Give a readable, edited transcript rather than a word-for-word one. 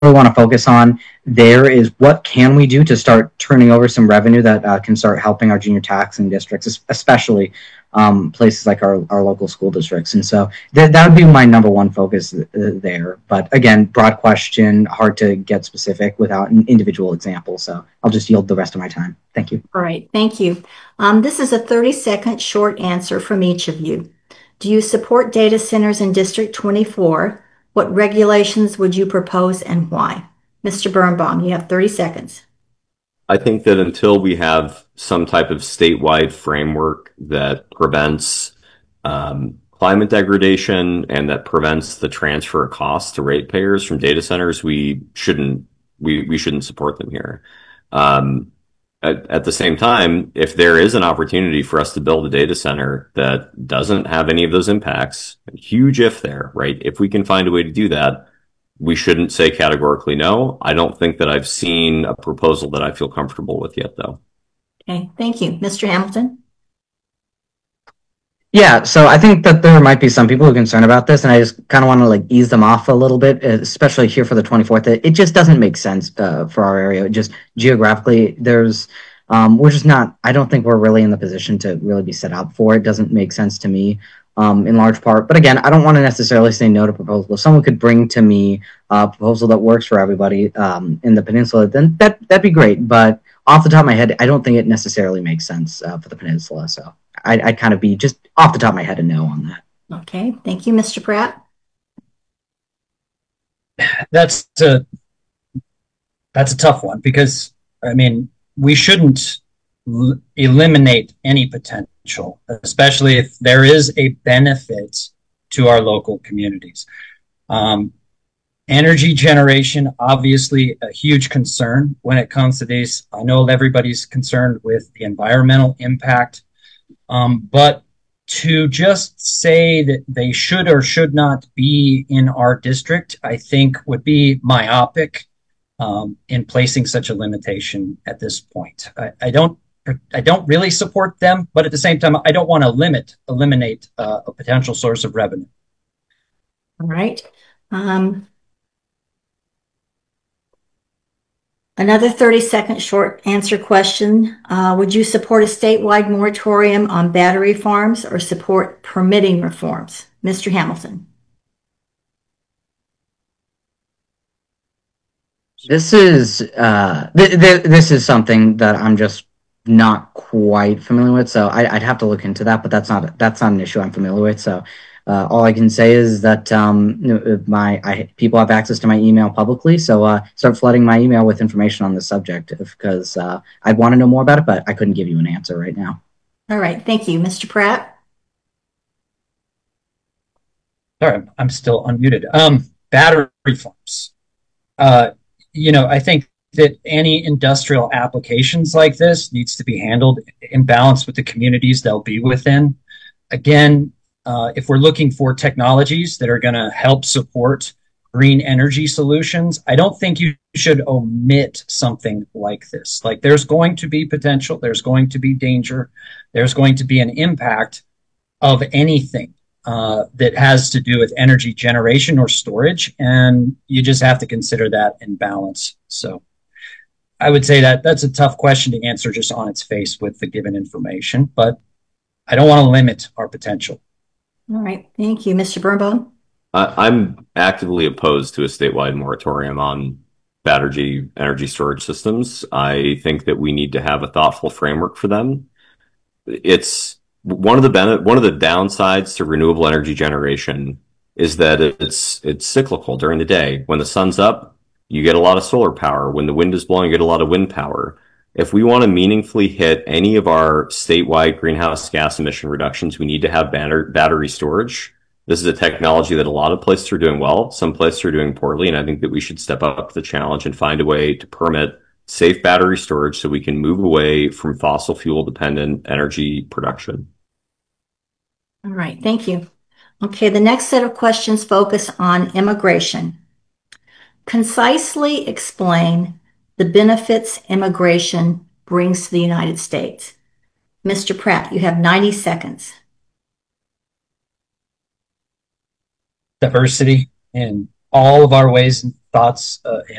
want to focus on there is what can we do to start turning over some revenue that can start helping our junior taxing districts, especially places like our local school districts. And so that would be my number one focus there. But again, broad question, hard to get specific without an individual example. So I'll just yield the rest of my time. Thank you. All right, thank you. This is a 30-second short answer from each of you. Do you support data centers in District 24? What regulations would you propose and why? Mr. Birnbaum, you have 30 seconds. I think that until we have some type of statewide framework that prevents climate degradation and that prevents the transfer of costs to ratepayers from data centers, we shouldn't support them here. At the same time, if there is an opportunity for us to build a data center that doesn't have any of those impacts, huge if there, right? If we can find a way to do that, we shouldn't say categorically no. I don't think that I've seen a proposal that I feel comfortable with yet, though. Okay, thank you. Mr. Hamilton? Yeah, so I think that there might be some people who are concerned about this, and I just kind of want to like ease them off a little bit, especially here for the 24th. It just doesn't make sense for our area. Just geographically, we're just not. I don't think we're really in the position to really be set up for it. Doesn't make sense to me, in large part. But again, I don't want to necessarily say no to proposal. If someone could bring to me a proposal that works for everybody in the peninsula, then that'd be great. But off the top of my head, I don't think it necessarily makes sense for the peninsula. So I'd kind of be just off the top of my head a no on that. Okay, thank you, Mr. Pratt. That's a tough one because I mean we shouldn't eliminate any potential, especially if there is a benefit to our local communities. Energy generation, obviously a huge concern when it comes to these. I know everybody's concerned with the environmental impact, but to just say that they should or should not be in our district, I think would be myopic in placing such a limitation at this point. I don't really support them, but at the same time, I don't want to eliminate a potential source of revenue. All right. Another 30-second short answer question. Would you support a statewide moratorium on battery farms or support permitting reforms? Mr. Hamilton. This is this is something that I'm just not quite familiar with, so I'd have to look into that. But that's not an issue I'm familiar with. So all I can say is that people have access to my email publicly, so start flooding my email with information on this subject because I'd want to know more about it, but I couldn't give you an answer right now. All right, thank you, Mr. Pratt. Sorry, I'm still unmuted. Battery farms. I think that any industrial applications like this needs to be handled in balance with the communities they'll be within. Again, if we're looking for technologies that are going to help support green energy solutions, I don't think you should omit something like this. Like there's going to be potential, there's going to be danger, there's going to be an impact of anything that has to do with energy generation or storage, and you just have to consider that in balance. So I would say that that's a tough question to answer just on its face with the given information, but I don't want to limit our potential. All right, thank you. Mr. Birnbaum? I'm actively opposed to a statewide moratorium on battery energy storage systems. I think that we need to have a thoughtful framework for them. It's one of the downsides to renewable energy generation is that it's cyclical during the day. When the sun's up, you get a lot of solar power. When the wind is blowing, you get a lot of wind power. If we want to meaningfully hit any of our statewide greenhouse gas emission reductions, we need to have battery storage. This is a technology that a lot of places are doing well. Some places are doing poorly. And I think that we should step up to the challenge and find a way to permit safe battery storage so we can move away from fossil fuel dependent energy production. All right, thank you. Okay, the next set of questions focus on immigration. Concisely explain the benefits immigration brings to the United States. Mr. Pratt, you have 90 seconds. Diversity in all of our ways thoughts